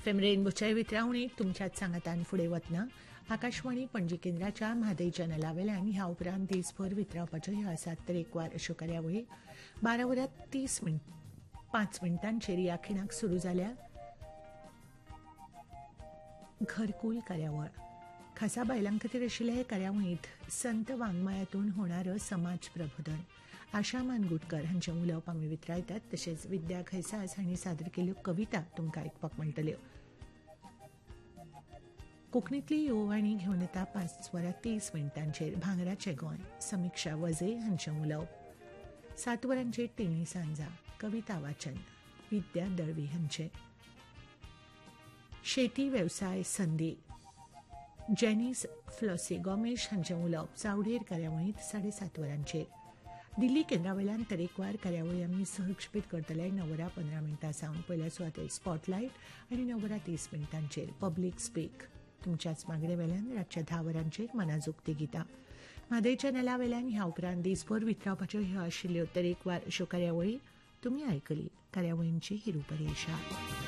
FM रेनबोच्या वितरावणीक तुमच्याच सांगातान फुडें वतना आकाशवाणी पणजी केंद्राच्या म्हादय चॅनलावेल्यान ह्या उपरांत दिसभर वितरावपाच्यो ह्यो आसात तरेकवार अश्यो कार्यावळी 12:30 ह्या खिणाक सुरू जाल्या. घरकुल कार्यावळ खासा बायलां खातीर आशिल्ल्या हे कार्यावळींत संत वाङ्मयातून होणारं समाज प्रबोधन आशा मानगुटकर हांचे उलोवप आमी वितरायतात. तशेंच विद्या खैसास हांणी सादर केल्ल्यो कविता तुमकां आयकपाक मेळटल्यो. कोंकणींतली येववाणी घेवन येता 5:30 भांगराचें गोंय समिक्षा वजे हांचें उलोवप. 7 टिणी सांजा कविता वाचन विद्या दळवी हांचें. शेती वेवसाय संदी जेनिस फ्लॉसी गोमेश हांचें उलोवप चावडेर कार्यावळींत 7:30 दिल्ली केंद्रावेल्यान तरेकवार कार्यावळी आमी सहक्षेपीत करतले. 9:15 सावन पयल्या सुवातेर स्पॉटलायट आनी 9:30 पब्लीक स्पीक. तुमच्याच मागणे वेल्यान रातच्या 10 मनाजुक्ती गितां. म्हादय चॅनला वेल्यान ह्या उपरांत दिसभर वितरावपाच्यो ह्यो आशिल्ल्यो तरेकवार अश्यो कार्यावळी तुमी आयकली. कार्यावळींची ही रुपरेशा.